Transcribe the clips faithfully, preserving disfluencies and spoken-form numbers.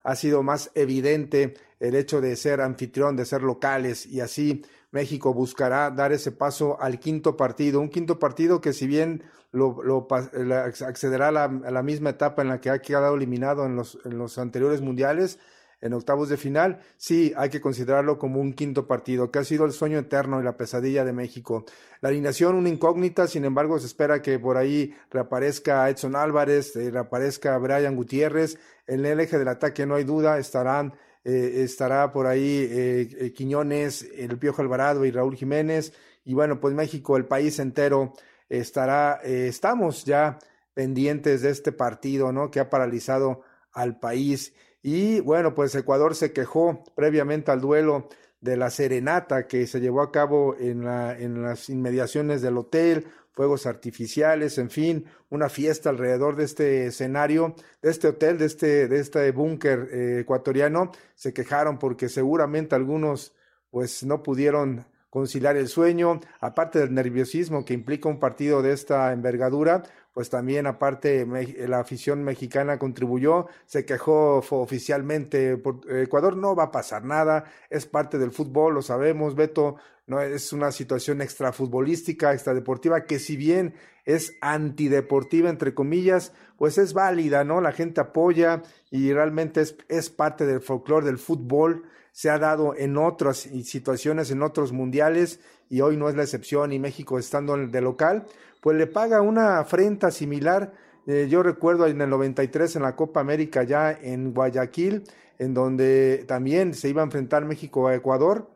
ha sido más evidente el hecho de ser anfitrión, de ser locales, y así México buscará dar ese paso al quinto partido, un quinto partido que si bien lo, lo accederá a la, a la misma etapa en la que ha quedado eliminado en los, en los anteriores mundiales, en octavos de final, sí hay que considerarlo como un quinto partido, que ha sido el sueño eterno y la pesadilla de México. La alineación, una incógnita, sin embargo, se espera que por ahí reaparezca Edson Álvarez, eh, reaparezca Brian Gutiérrez. En el eje del ataque no hay duda, estarán, eh, estará por ahí eh, eh, Quiñones, el Piojo Alvarado y Raúl Jiménez. Y bueno, pues México, el país entero, estará, eh, estamos ya pendientes de este partido, ¿no? Que ha paralizado al país. Y bueno, pues Ecuador se quejó previamente al duelo de la serenata que se llevó a cabo en, la, en las inmediaciones del hotel, fuegos artificiales, en fin, una fiesta alrededor de este escenario, de este hotel, de este, de este búnker eh, ecuatoriano. Se quejaron porque seguramente algunos pues no pudieron conciliar el sueño, aparte del nerviosismo que implica un partido de esta envergadura, pues también aparte la afición mexicana contribuyó, se quejó oficialmente, por Ecuador no va a pasar nada, es parte del fútbol, lo sabemos, Beto, no es una situación extrafutbolística, extradeportiva, que si bien es antideportiva, entre comillas, pues es válida, ¿no? La gente apoya y realmente es, es parte del folclore del fútbol. Se ha dado en otras situaciones, en otros mundiales, y hoy no es la excepción, y México estando de local, pues le paga una afrenta similar. Eh, yo recuerdo en el noventa y tres en la Copa América ya en Guayaquil, en donde también se iba a enfrentar México a Ecuador,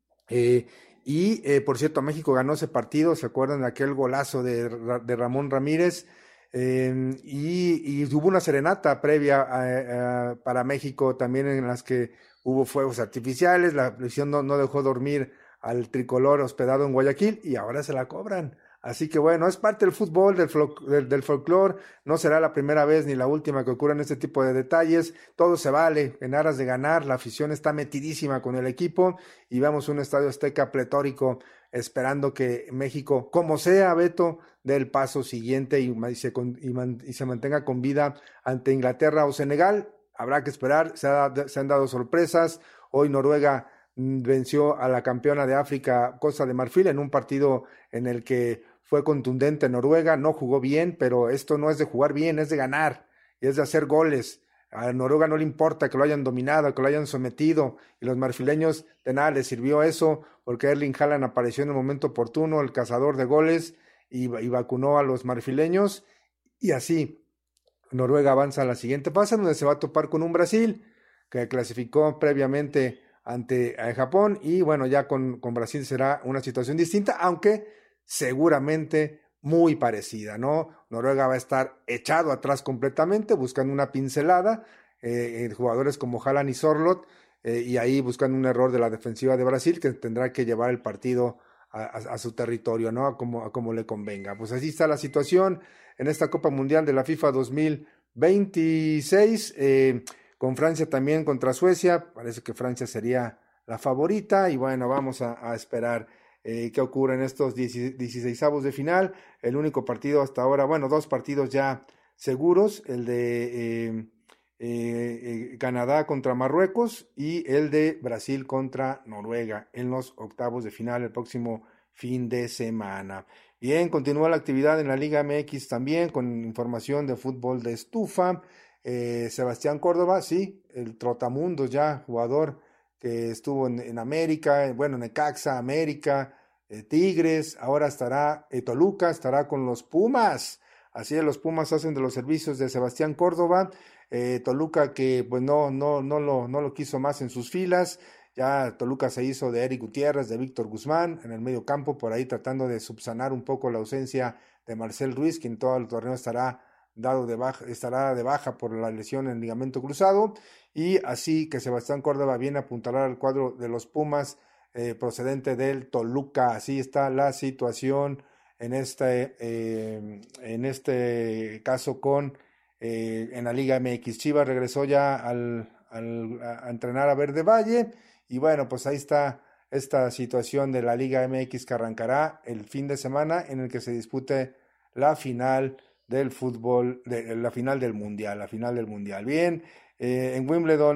eh, y eh, por cierto México ganó ese partido, ¿se acuerdan de aquel golazo de, de Ramón Ramírez? Eh, y, y hubo una serenata previa a, a, para México también en las que hubo fuegos artificiales, la prisión no, no dejó dormir al tricolor hospedado en Guayaquil y ahora se la cobran. Así que bueno, es parte del fútbol, del, del, del folclore, no será la primera vez ni la última que ocurran este tipo de detalles, todo se vale en aras de ganar, la afición está metidísima con el equipo y vemos un estadio Azteca pletórico esperando que México, como sea, Beto, dé el paso siguiente y, y, se, y, man, y se mantenga con vida ante Inglaterra o Senegal. Habrá que esperar, se, ha, se han dado sorpresas, hoy Noruega venció a la campeona de África, Costa de Marfil, en un partido en el que fue contundente Noruega, no jugó bien, pero esto no es de jugar bien, es de ganar, y es de hacer goles. A Noruega no le importa que lo hayan dominado, que lo hayan sometido, y los marfileños de nada les sirvió eso, porque Erling Haaland apareció en el momento oportuno, el cazador de goles, y, y vacunó a los marfileños, y así Noruega avanza a la siguiente fase, donde se va a topar con un Brasil, que clasificó previamente ante a Japón, y bueno, ya con, con Brasil será una situación distinta, aunque seguramente muy parecida, ¿no? Noruega va a estar echado atrás completamente, buscando una pincelada, eh, jugadores como Haaland y Sorloth, eh, y ahí buscando un error de la defensiva de Brasil, que tendrá que llevar el partido a, a, a su territorio, ¿no? A como, a como le convenga. Pues así está la situación en esta Copa Mundial de la FIFA dos mil veintiséis, eh, con Francia también contra Suecia, parece que Francia sería la favorita, y bueno, vamos a, a esperar eh, qué ocurre en estos dieciseisavos de final. El único partido hasta ahora, bueno, dos partidos ya seguros, el de eh, eh, eh, Canadá contra Marruecos y el de Brasil contra Noruega en los octavos de final el próximo fin de semana. Bien, continúa la actividad en la Liga M X también con información de fútbol de estufa. Eh, Sebastián Córdoba, sí, el trotamundos ya, jugador que estuvo en, en América, bueno, en Necaxa, América, eh, Tigres, ahora estará eh, Toluca, estará con los Pumas. Así es, los Pumas hacen de los servicios de Sebastián Córdoba, eh, Toluca que pues no, no, no, lo, no lo quiso más en sus filas. Ya Toluca se hizo de Eric Gutiérrez, de Víctor Guzmán en el medio campo, por ahí tratando de subsanar un poco la ausencia de Marcel Ruiz, quien todo el torneo estará dado de baja, estará de baja por la lesión en ligamento cruzado, y así que Sebastián Córdoba viene a apuntalar al cuadro de los Pumas eh, procedente del Toluca. Así está la situación en este, eh, en este caso con eh, en la Liga M X. Chivas regresó ya al, al, a entrenar a Verde Valle, y bueno, pues ahí está esta situación de la Liga M X que arrancará el fin de semana en el que se dispute la final del fútbol, de la final del mundial, la final del mundial. Bien, eh, en Wimbledon